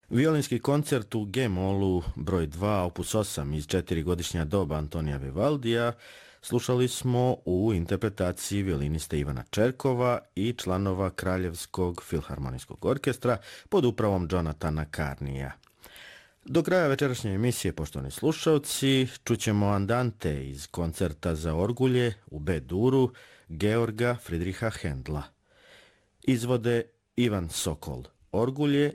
Violinski koncert u G-molu broj 2 opus 8 iz 4-godišnja doba Antonija Vivaldija slušali smo u interpretaciji violiniste Ivana Čerkova i članova Kraljevskog filharmonijskog orkestra pod upravom Jonathana Carneya. Do kraja večerašnje emisije, poštovani slušalci, čućemo andante iz koncerta za orgulje u B-duru Georga Friedricha Händla. Izvode Ivan Sokol, orgulje